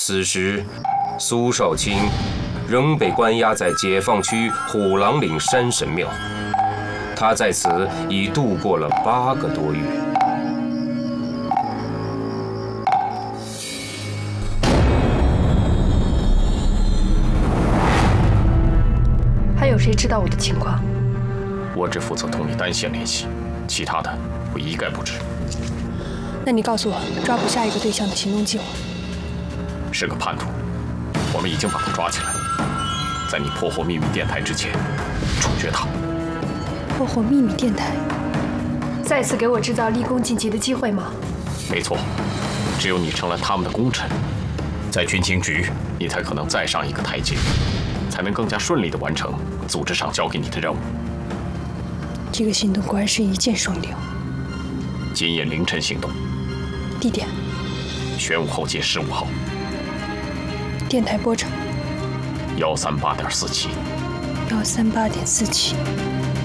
此时，苏少卿仍被关押在解放区虎狼岭山神庙，他在此已度过了8个多月。 还有谁知道我的情况？ 我只负责同你单线联系，其他的我一概不知。 那你告诉我抓捕下一个对象的行动计划。 是个叛徒，我们已经把他抓起来，在你破获秘密电台之前，处决他。 破获秘密电台，再次给我制造立功晋级的机会吗？ 没错，只有你成了他们的功臣，在军情局，你才可能再上一个台阶，才能更加顺利地完成组织上交给你的任务。 这个行动果然是一箭双雕。 今夜凌晨行动， 地点： 玄武后街15号。 电台波长： 138.47。 138.47。